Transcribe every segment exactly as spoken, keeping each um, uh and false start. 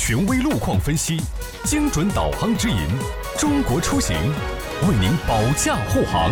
权威路况分析，精准导航指引，中国出行为您保驾护航。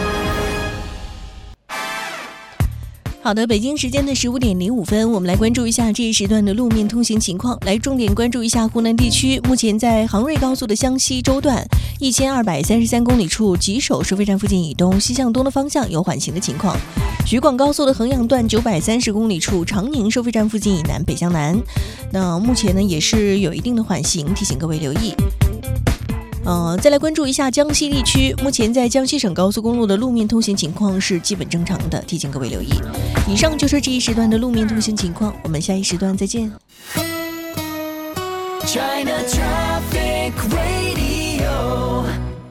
好的，北京时间的十五点零五分，我们来关注一下这一时段的路面通行情况。来重点关注一下湖南地区，目前在杭瑞高速的湘西州段一千二百三十三公里处吉首收费站附近以东西向东的方向有缓行的情况。徐广高速的衡阳段九百三十公里处长宁收费站附近以南北向南，那目前呢也是有一定的缓行，提醒各位留意。呃，再来关注一下江西地区，目前在江西省高速公路的路面通行情况是基本正常的，提醒各位留意。以上就是这一时段的路面通行情况，我们下一时段再见。 China Traffic Radio，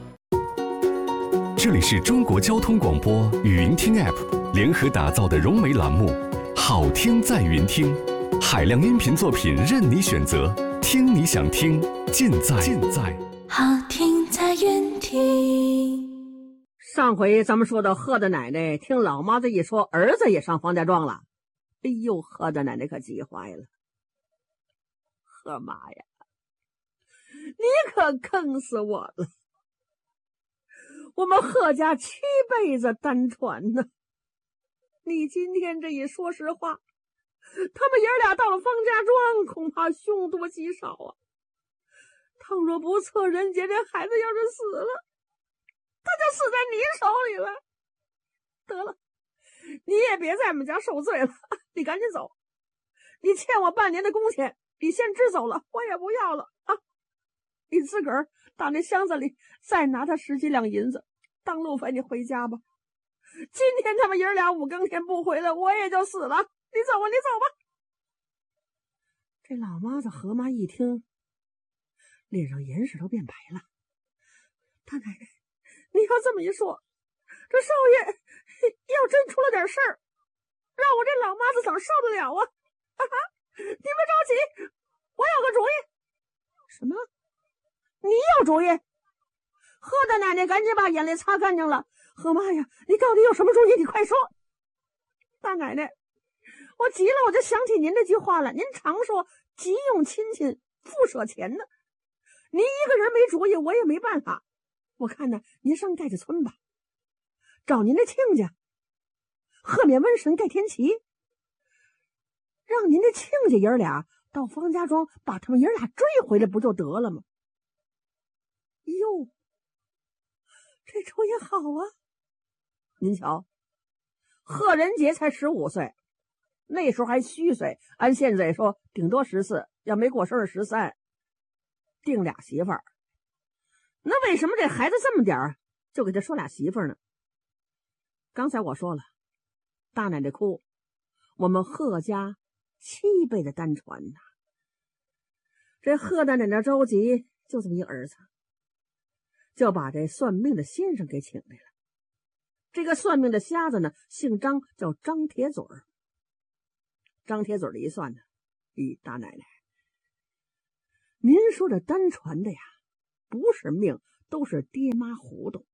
这里是中国交通广播语音听 App 联合打造的融媒栏目，好听在云听，海量音频作品任你选择，听你想听，尽在尽在好听在云听。 上回咱们说到贺大奶奶听老妈子一说，儿子也上方家庄了，哎呦，贺大奶奶可急坏了。贺妈呀，你可坑死我了！我们贺家七辈子单传呢，你今天这一说实话，他们爷俩到了方家庄，恐怕凶多吉少啊。倘若不测人杰，这孩子要是死了，他就死在你手里了。得了，你也别在我们家受罪了，你赶紧走。你欠我半年的工钱，你先支走了，我也不要了啊。你自个儿打那箱子里再拿他十几两银子当路费，你回家吧。今天他们爷俩五更天不回来，我也就死了。你走吧，你走吧。这老妈子何妈一听，脸上颜色都变白了。大奶奶，你要这么一说，这少爷要真出了点事儿，让我这老妈子怎么受得了啊？啊哈！你们着急，我有个主意。什么？你有主意？贺大奶奶赶紧把眼泪擦干净了。贺妈呀，你到底有什么主意？你快说。大奶奶，我急了，我就想起您这句话了。您常说急用亲戚，不舍钱呢。您一个人没主意，我也没办法。我看呢，您上盖子村吧，找您的亲家贺冕瘟神盖天齐，让您的亲家爷俩到方家庄把他们爷俩追回来，不就得了吗？哟，这主意好啊！您瞧，贺仁杰才十五岁，那时候还虚岁，按现在说顶多十四，要没过生日十三。定俩媳妇儿，那为什么这孩子这么点儿就给他说俩媳妇儿呢？刚才我说了，大奶奶哭，我们贺家七辈的单传呐。这贺大奶奶着急，就这么一儿子，就把这算命的先生给请来了。这个算命的瞎子呢，姓张，叫张铁嘴儿。张铁嘴儿的一算呢，咦，大奶奶，您说这单传的呀，不是命，都是爹妈糊涂。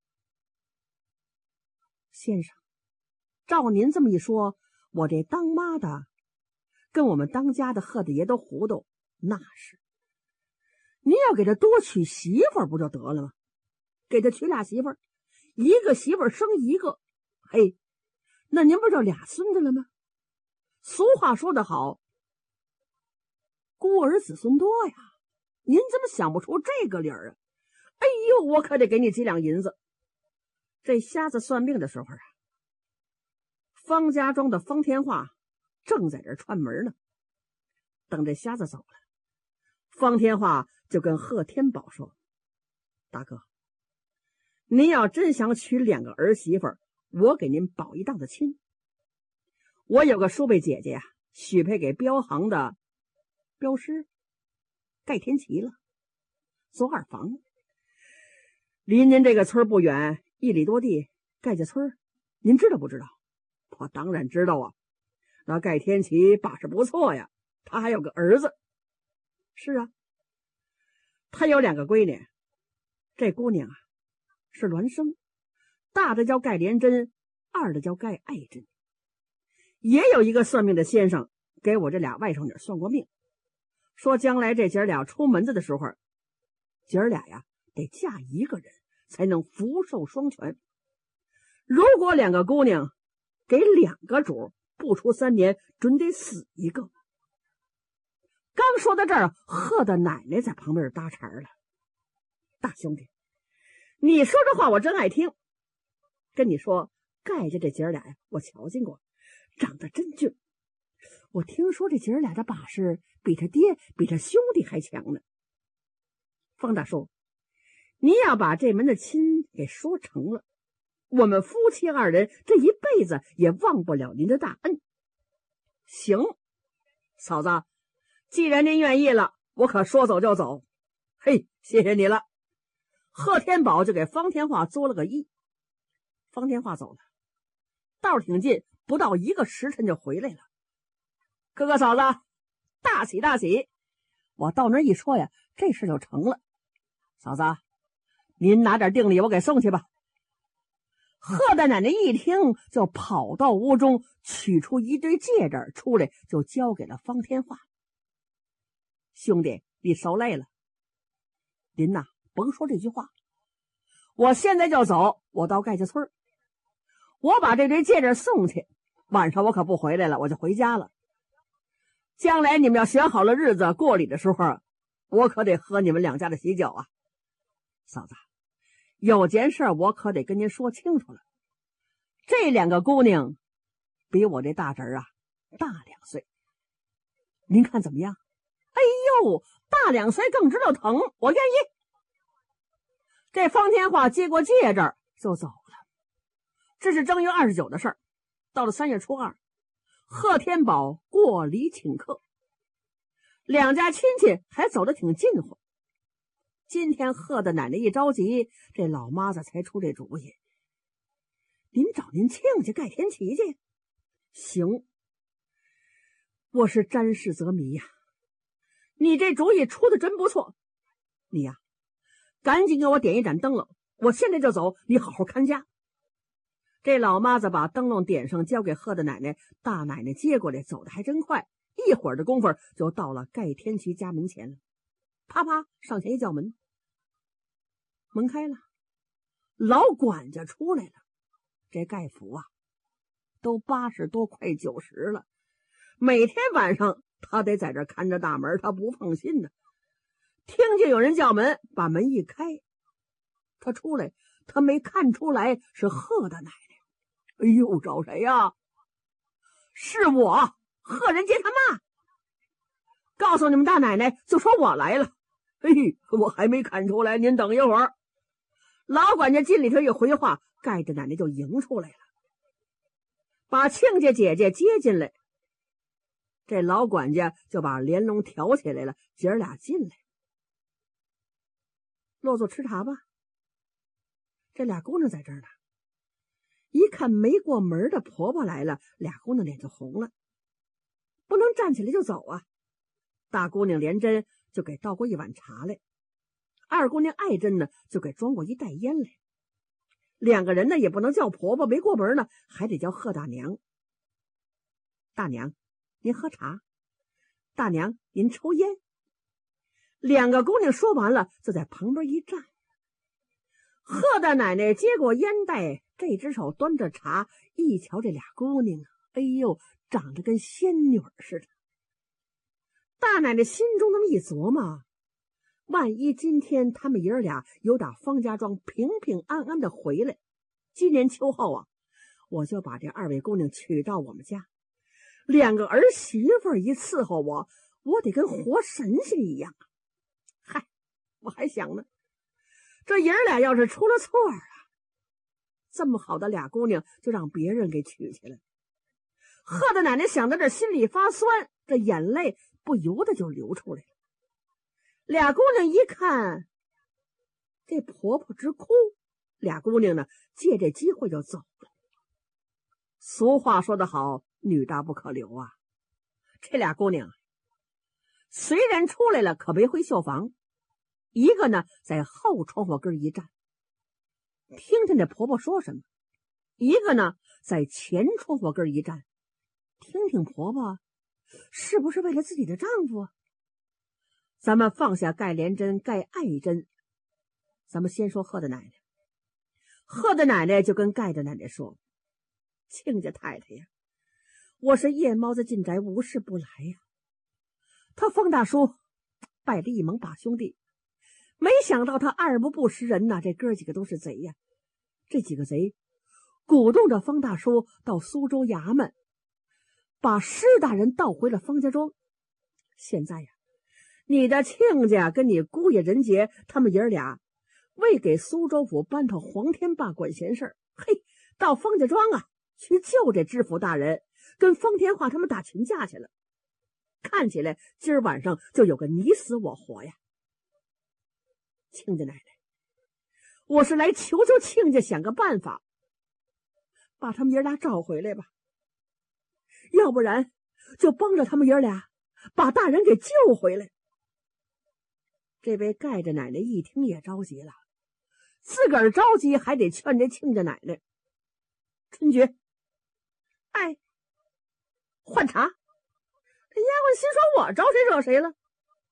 先生，照您这么一说，我这当妈的跟我们当家的贺大爷都糊涂，那是。您要给他多娶媳妇儿不就得了吗？给他娶俩媳妇儿，一个媳妇儿生一个，嘿，那您不就俩孙子了吗？俗话说得好，孤儿子孙多呀。您怎么想不出这个理儿啊？哎呦，我可得给你几两银子。这瞎子算命的时候啊，方家庄的方天化正在这串门呢。等这瞎子走了，方天化就跟贺天宝说：“大哥，您要真想娶两个儿媳妇儿，我给您保一档子亲。我有个叔辈姐姐呀、啊，许配给镖行的镖师盖天齐了，租二房，离您这个村不远，一里多地，盖家村，您知道不知道？我当然知道啊。那盖天齐把式不错呀，他还有个儿子。是啊，他有两个闺女，这姑娘啊是孪生，大的叫盖连珍，二的叫盖爱珍。也有一个算命的先生给我这俩外甥女算过命， 说将来这姐俩出门子的时候，姐俩呀得嫁一个人才能福寿双全。如果两个姑娘给两个主，不出三年准得死一个。刚说到这儿，贺的奶奶在旁边搭茬了：“大兄弟，你说这话我真爱听。跟你说，盖家这姐俩呀，我瞧见过，长得真俊。我听说这姐俩的把式比他爹比他兄弟还强呢。方大叔，你要把这门的亲给说成了，我们夫妻二人这一辈子也忘不了您的大恩。行，嫂子，既然您愿意了，我可说走就走。嘿，谢谢你了。”贺天宝就给方天化作了个揖。方天化走了，道挺近，不到一个时辰就回来了。哥哥嫂子，大喜大喜！我到那儿一说呀，这事就成了。嫂子，您拿点定礼，我给送去吧。贺大奶奶一听，就跑到屋中取出一对戒指出来，就交给了方天化。兄弟，你受累了。您呐，甭说这句话，我现在就走，我到盖家村，我把这对戒指送去，晚上我可不回来了，我就回家了。将来你们要选好了日子过礼的时候，我可得喝你们两家的喜酒啊。嫂子，有件事我可得跟您说清楚了。这两个姑娘比我这大侄儿啊大两岁，您看怎么样？哎呦，大两岁更知道疼，我愿意。这方天化接过戒指就走了。这是正月二十九的事儿。到了三月初二，贺天宝过礼请客，两家亲戚还走得挺近乎。今天贺的奶奶一着急，这老妈子才出这主意：您找您亲家盖天齐去。行，我是沾事则迷呀、啊，你这主意出的真不错。你呀、啊，赶紧给我点一盏灯笼，我现在就走，你好好看家。这老妈子把灯笼点上，交给贺的奶奶，大奶奶接过来，走得还真快，一会儿的功夫就到了盖天齐家门前了。啪啪上前一叫门，门开了，老管家出来了。这盖府啊，都八十多快九十了，每天晚上他得在这看着大门，他不放心呢。听见有人叫门，把门一开，他出来，他没看出来是贺大奶奶。哎呦，找谁呀？是我，贺仁杰他妈。告诉你们大奶奶，就说我来了。嘿，我还没看出来，您等一会儿。老管家进里头一回话，盖着奶奶就迎出来了，把亲家姐姐接进来。这老管家就把帘笼挑起来了，姐儿俩进来，落座吃茶吧。这俩姑娘在这儿呢，一看没过门的婆婆来了，俩姑娘脸就红了，不能站起来就走啊。大姑娘连珍就给倒过一碗茶来，二姑娘爱珍呢就给装过一袋烟来。两个人呢也不能叫婆婆，没过门呢还得叫贺大娘。大娘，您喝茶；大娘，您抽烟。两个姑娘说完了，就在旁边一站。贺大奶奶接过烟袋，这只手端着茶，一瞧这俩姑娘，哎呦，长得跟仙女似的。大奶奶心中那么一琢磨，万一今天他们爷儿俩有打方家庄平平安安的回来，今年秋后啊，我就把这二位姑娘娶到我们家，两个儿媳妇一伺候我，我得跟活神仙一样。嗨，我还想呢，这爷儿俩要是出了错啊，这么好的俩姑娘就让别人给娶去了。贺大奶奶想到这心里发酸，这眼泪不由得就流出来了。俩姑娘一看这婆婆直哭，俩姑娘呢借这机会就走了。俗话说得好，女大不可留啊。这俩姑娘虽然出来了，可没回绣房，一个呢在后窗户根一站，听听这婆婆说什么；一个呢在前窗户根一站，听听婆婆是不是为了自己的丈夫。 咱们放下盖连珍、盖爱珍，咱们先说贺大奶奶。贺大奶奶就跟盖大奶奶说：“亲家太太呀，我是夜猫子进宅，无事不来呀。他方大叔拜了一盟把兄弟，没想到他二不不识人呐，这哥几个都是贼呀。这几个贼鼓动着方大叔到苏州衙门，把施大人盗回了方家庄。现在呀，你的亲家跟你姑爷仁杰他们爷儿俩为给苏州府颁头黄天霸管闲事儿，嘿，到方家庄啊去救这知府大人，跟方天化他们打群架去了。看起来今儿晚上就有个你死我活呀。亲家奶奶，我是来求求亲家想个办法，把他们爷俩找回来吧，要不然就帮着他们爷俩把大人给救回来。这位盖着奶奶一听也着急了，自个儿着急还得劝这亲家奶奶。春菊，哎，换茶。这丫鬟心说我招谁惹谁了？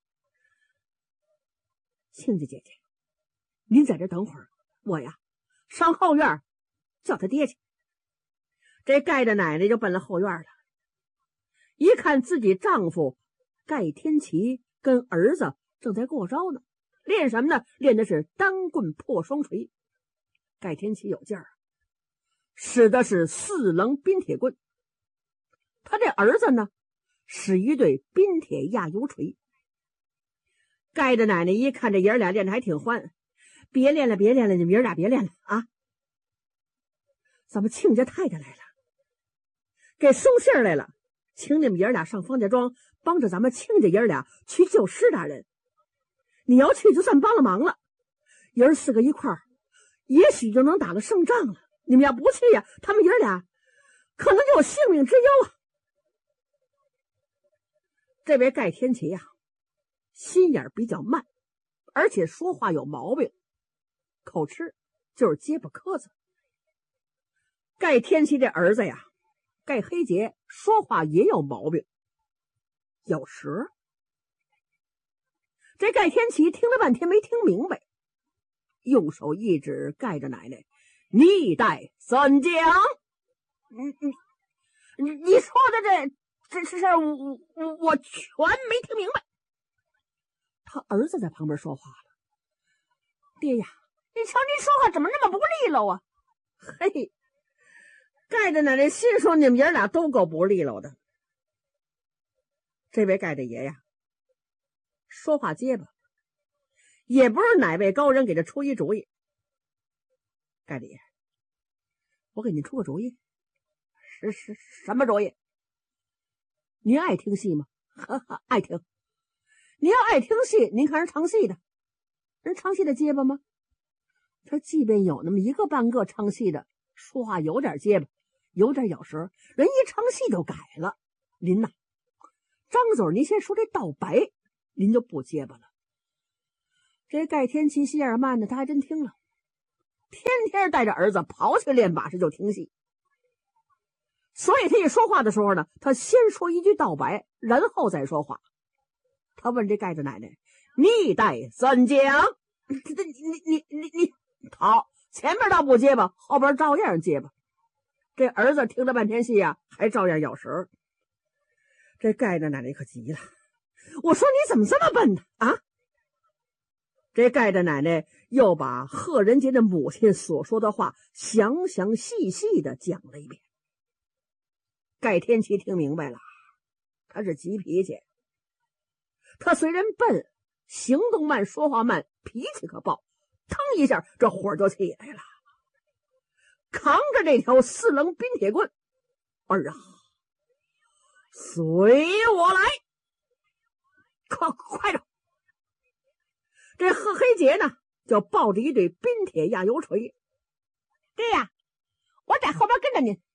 亲家姐姐，您在这等会儿，我呀上后院叫他爹去。这盖着奶奶就奔了后院了，一看自己丈夫盖天齐跟儿子正在过招呢，练什么呢？练的是单棍破双锤。盖天齐有劲儿，使的是四棱冰铁棍。他这儿子呢，使一对冰铁压油锤。盖的奶奶一看这爷儿俩练的还挺欢，别练了别练了，你们爷儿俩别练了啊！咱们亲家太太来了，给送信儿来了，请你们爷儿俩上方家庄，帮着咱们亲家爷儿俩去救施大人。你要去就算帮了忙了，爷儿四个一块儿，也许就能打了胜仗了。你们要不去呀，他们爷儿俩可能就有性命之忧啊！这位盖天齐呀、啊，心眼比较慢，而且说话有毛病，口吃就是结巴磕子。盖天齐这儿子呀，盖黑杰说话也有毛病，有时这盖天齐听了半天没听明白，用手一指盖着奶奶：“逆代三讲。”你你你你说的这这事儿，我我我全没听明白。他儿子在旁边说话了：“爹呀，你瞧您说话怎么那么不利落啊？”嘿，盖着奶奶心说：“你们爷俩都够不利落的。”这位盖着爷呀，说话结巴，也不是哪位高人给他出一主意。盖着爷，我给您出个主意。是是什么主意？您爱听戏吗？哈哈，爱听。您要爱听戏，您看人唱戏的，人唱戏的结巴吗？他即便有那么一个半个唱戏的，说话有点结巴，有点咬舌，人一唱戏就改了。您呐，张嘴您先说这道白，您就不结巴了。这盖天齐心眼慢的，他还真听了，天天带着儿子跑去练把式就听戏。所以他一说话的时候呢，他先说一句道白，然后再说话。他问这盖着奶奶：“逆代三讲？”你你你你你好，前面倒不结巴，后边照样结巴。这儿子听了半天戏啊，还照样咬舌。这盖着奶奶可急了，我说你怎么这么笨呢？啊！这盖着奶奶又把贺仁杰的母亲所说的话详详细细的讲了一遍。盖天齐听明白了，他是急脾气，他虽然笨，行动慢，说话慢，脾气可爆，腾一下这火就起来了，扛着这条四棱冰铁棍，儿啊，随我来，快快着！这贺黑杰呢，就抱着一对冰铁压油锤，爹呀，我在后边跟着您。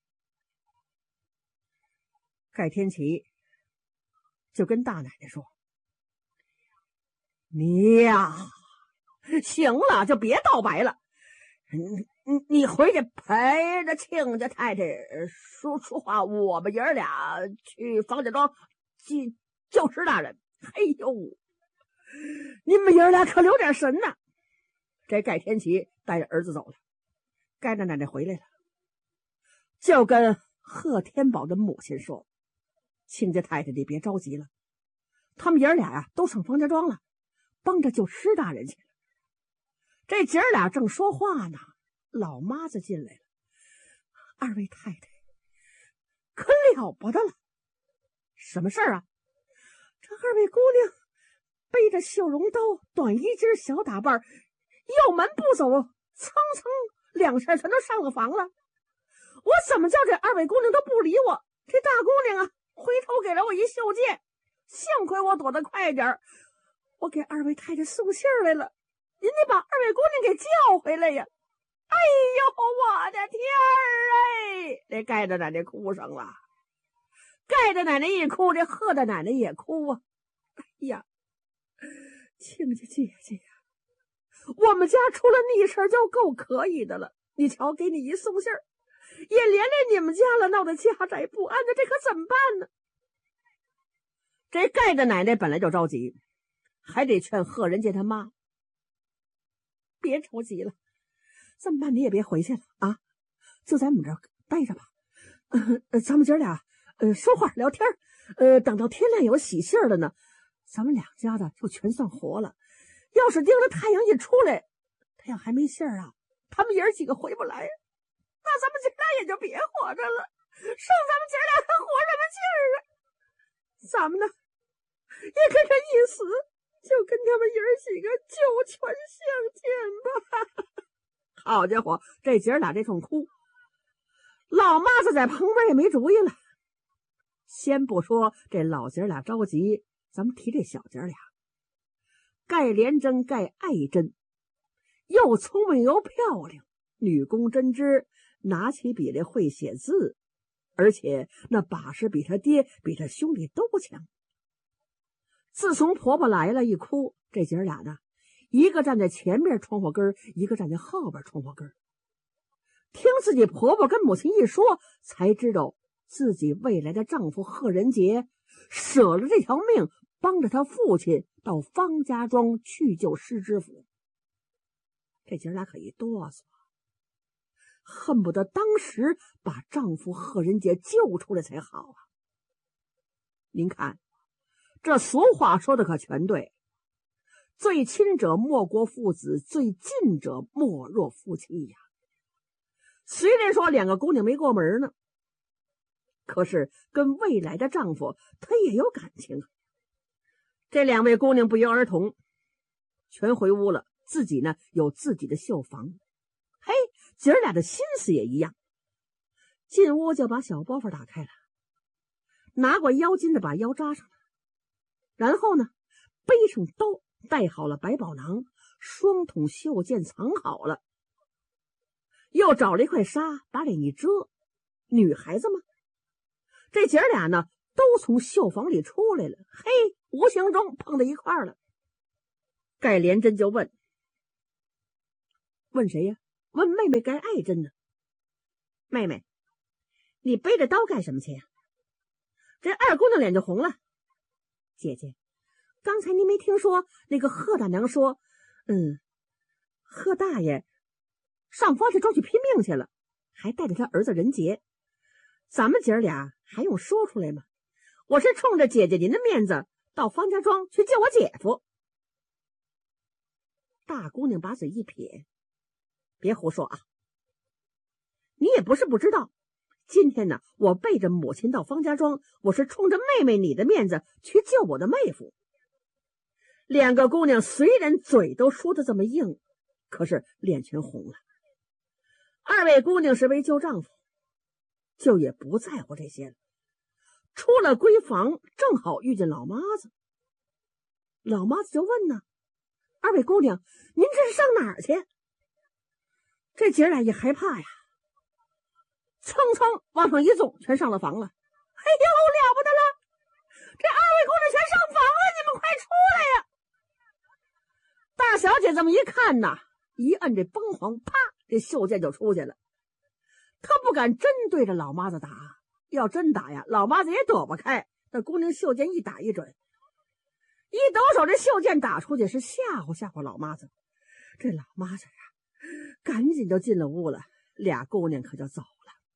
盖天齐就跟大奶奶说：“你呀，行了，就别道白了，你你你回去陪着亲家太太说说话，我们爷儿俩去方家庄救救施大人。”哎呦， 你们爷儿俩可留点神呐！这盖天齐带着儿子走了，盖大奶奶回来了，就跟贺天宝的母亲说：“亲家太太，你别着急了，他们爷儿俩呀、啊、都上方家庄了，帮着救施大人去了。”这姐儿俩正说话呢，老妈子进来了：“二位太太，可了不得了！什么事儿啊？这二位姑娘背着绣绒刀，短衣襟，小打扮，右门不走，蹭蹭两下全都上了房了。我怎么叫这二位姑娘都不理我？这大姑娘啊，回头给了我一袖剑，幸亏我躲得快点，我给二位太太送信儿来了。您得把二位姑娘给叫回来呀！”哎呦，我的天儿哎！这盖大奶奶哭上了。盖大奶奶一哭，这贺大奶奶也哭啊！哎呀，亲家姐姐呀，我们家出了逆事就够可以的了，你瞧，给你一送信儿，也连累你们家了，闹得家宅不安的，这可怎么办呢？这盖大奶奶本来就着急，还得劝贺仁杰他妈别着急了，这么办你也别回去了啊，就在我们这儿待着吧。呃，咱们姐俩呃说话聊天，呃，等到天亮有喜信儿了呢，咱们两家的就全算活了。要是盯着太阳一出来，太阳还没信儿啊，他们爷儿几个回不来，那咱们姐俩也就别活着了，剩咱们姐俩还活什么劲儿啊？咱们呢也跟着一死，就跟他们爷儿几个九泉相见吧。好家伙，这姐儿俩这通哭，老妈子在旁边也没主意了。先不说这老姐儿俩着急，咱们提这小姐儿俩，盖连珍、盖爱珍，又聪明又漂亮，女工针织，拿起笔来会写字，而且那把式比他爹比他兄弟都强。自从婆婆来了，一哭，这姐儿俩呢，一个站在前面窗户根，一个站在后边窗户根。听自己婆婆跟母亲一说，才知道自己未来的丈夫贺仁杰舍了这条命，帮着他父亲到方家庄去救施知府。这姐儿俩可一哆嗦，恨不得当时把丈夫贺仁杰救出来才好啊！您看，这俗话说的可全对，最亲者莫过父子，最近者莫若夫妻呀。虽然说两个姑娘没过门呢，可是跟未来的丈夫她也有感情啊。这两位姑娘不约而同全回屋了，自己呢有自己的绣房。嘿，姐儿俩的心思也一样，进屋就把小包袱打开了，拿过腰巾的把腰扎上了，然后呢背上刀，带好了百宝囊，双筒绣剑藏好了，又找了一块纱把脸一遮。女孩子嘛，这姐儿俩呢都从绣房里出来了，嘿，无形中碰到一块儿了。盖连珍就问问谁呀？问妹妹盖爱珍呢。妹妹，你背着刀干什么去呀？这二姑娘脸就红了。姐姐，刚才您没听说那个贺大娘说，嗯，贺大爷上方家庄去拼命去了，还带着他儿子仁杰，咱们姐儿俩还用说出来吗？我是冲着姐姐您的面子到方家庄去救我姐夫。大姑娘把嘴一撇，别胡说啊！你也不是不知道，今天呢，我背着母亲到方家庄，我是冲着妹妹你的面子去救我的妹夫。两个姑娘虽然嘴都说的这么硬，可是脸全红了。二位姑娘是为救丈夫，就也不在乎这些了。出了闺房，正好遇见老妈子。老妈子就问呢，二位姑娘，您这是上哪儿去？这姐俩也害怕呀，蹭蹭往上一纵，全上了房了。哎呦，了不得了，这二位姑娘全上房了，你们快出来呀！大小姐这么一看呐，一摁这崩簧，啪，这袖剑就出去了。她不敢真对着老妈子打，要真打呀，老妈子也躲不开，那姑娘袖剑一打一准。 一抖手，这袖箭打出去，是吓唬吓唬老妈子。这老妈子呀，赶紧就进了屋了，俩姑娘可就走了。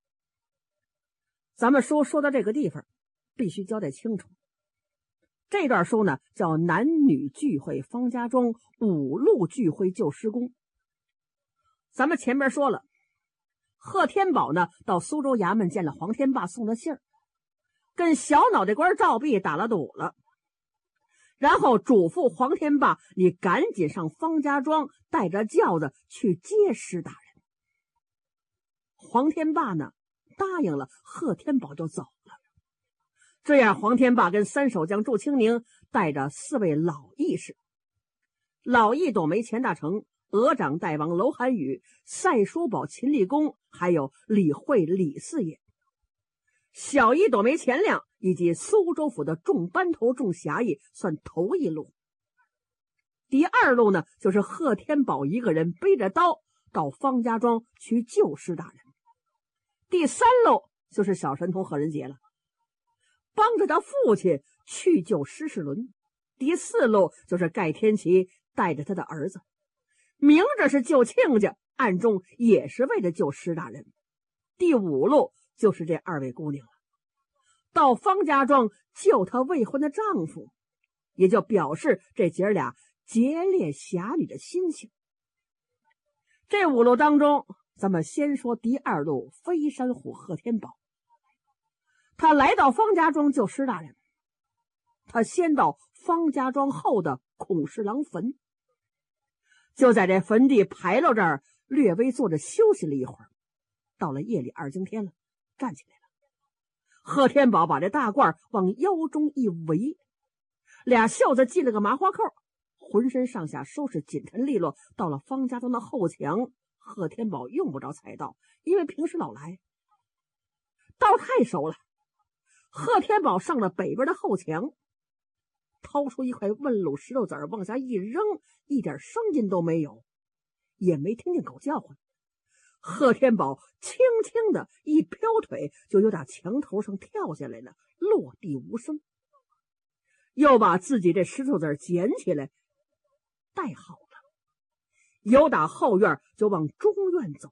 咱们说说到这个地方，必须交代清楚。这段书呢，叫男女聚会方家庄五路聚会救师公。咱们前面说了，贺天宝呢到苏州衙门见了黄天霸送的信儿，跟小脑袋官赵弼打了赌了，然后嘱咐黄天霸，你赶紧上方家庄，带着轿子去接施大人。黄天霸呢答应了，贺天宝就走了。这样，黄天霸跟三守将祝清宁带着四位老义士，老义董梅钱大成、额长代王楼韩宇、赛叔宝秦立功，还有李会李四爷；小义董梅钱亮以及苏州府的众班头众侠役，算头一路。第二路呢，就是贺天宝一个人背着刀到方家庄去救施大人。第三路就是小神童贺仁杰了，帮着他父亲去救施世伦。第四路就是盖天齐带着他的儿子，明着是救亲家，暗中也是为了救施大人。第五路就是这二位姑娘了，到方家庄救她未婚的丈夫，也就表示这姐俩劫猎侠女的心情。这五路当中，咱们先说第二路飞山虎贺天宝。他来到方家庄救施大人，他先到方家庄后的孔侍郎坟，就在这坟地牌楼这儿略微坐着休息了一会儿。到了夜里二更天了，站起来了。贺天宝把这大褂往腰中一围，俩袖子系了个麻花扣，浑身上下收拾紧陈利落。到了方家庄的后墙，贺天宝用不着踩道，因为平时老来，道太熟了。贺天宝上了北边的后墙，掏出一块问路石头子儿往下一扔，一点声音都没有，也没听见狗叫唤。贺天宝轻轻的一飘腿，就由打墙头上跳下来了，落地无声。又把自己这石头子儿捡起来戴好了，由打后院就往中院走。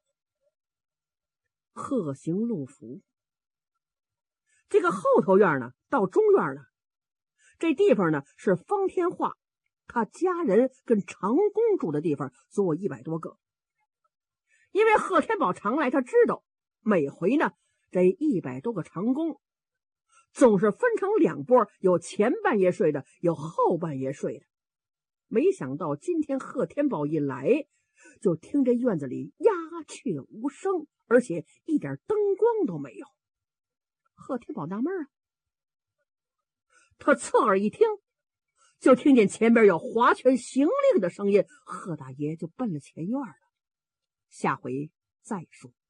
鹤行路福，这个后头院呢，到中院呢，这地方呢是方天化他家人跟长工住的地方，足有一百多个。因为贺天宝常来，他知道每回呢这一百多个长工总是分成两拨，有前半夜睡的，有后半夜睡的。没想到今天贺天宝一来，就听这院子里鸦雀无声，而且一点灯光都没有。贺天宝纳闷啊，他侧耳一听，就听见前边有划拳行令的声音，贺大爷就奔了前院了。下回再说。